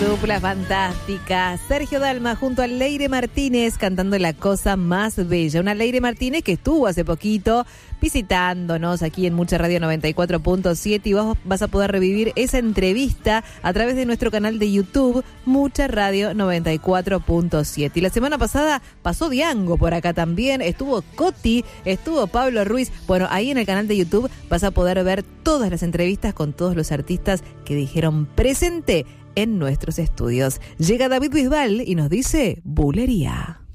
dupla fantástica. Sergio Dalma junto a Leire Martínez cantando La Cosa Más Bella. Una Leire Martínez que estuvo hace poquito visitándonos aquí en Mucha Radio 94.7 y vos vas a poder revivir esa entrevista a través de nuestro canal de YouTube Mucha Radio 94.7. Y la semana pasada pasó Diango por acá también, estuvo Coti, estuvo Pablo Ruiz. Bueno, ahí en el canal de YouTube vas a poder ver todas las entrevistas con todos los artistas que dijeron presente en nuestros estudios. Llega David Bisbal y nos dice Bulería.